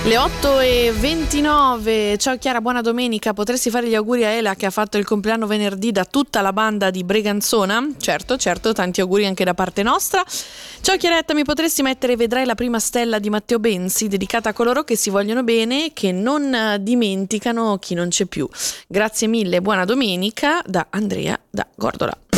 Le 8:29. Ciao Chiara, buona domenica. Potresti fare gli auguri a Ela che ha fatto il compleanno venerdì da tutta la banda di Breganzona? Certo, tanti auguri anche da parte nostra. Ciao Chiaretta, mi potresti mettere Vedrai la prima stella di Matteo Benzi, dedicata a coloro che si vogliono bene, che non dimenticano chi non c'è più. Grazie mille, buona domenica da Andrea da Gordola.